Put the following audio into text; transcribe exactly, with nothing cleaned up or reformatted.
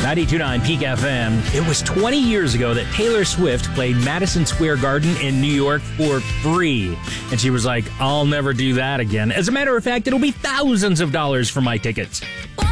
ninety-two point nine Peak F M. It was twenty years ago that Taylor Swift played Madison Square Garden in New York for free. And she was like, I'll never do that again. As a matter of fact, it'll be thousands of dollars for my tickets.